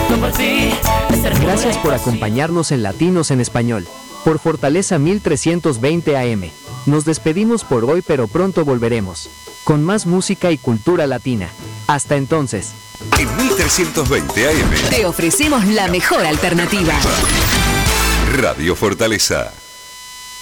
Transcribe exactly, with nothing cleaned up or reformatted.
Gracias por acompañarnos en Latinos en Español, por Fortaleza mil trescientos veinte A M. Nos despedimos por hoy, pero pronto volveremos, con más música y cultura latina. Hasta entonces. En mil trescientos veinte A M te ofrecemos la mejor alternativa. Radio Fortaleza.